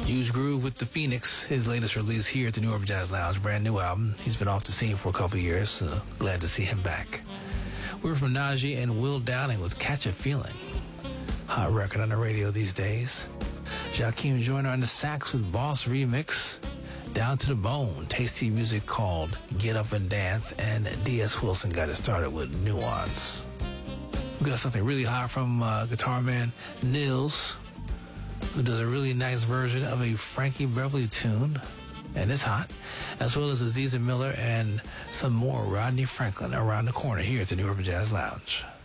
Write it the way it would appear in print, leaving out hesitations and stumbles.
Huge Groove with the Phoenix, his latest release here at the New Urban Jazz Lounge, brand new album. He's been off the scene for a couple of years, so glad to see him back. We're from Najee and Will Downing with Catch a Feeling. Hot record on the radio these days. Joakim Joyner on the sax with Boss Remix. Down to the Bone, tasty music called Get Up and Dance, and D.S. Wilson got it started with Nuance. We got something really hot from guitar man Nils, who does a really nice version of a Frankie Beverly tune, and it's hot, as well as Aziza Miller and some more Rodney Franklin around the corner here at the New Urban Jazz Lounge.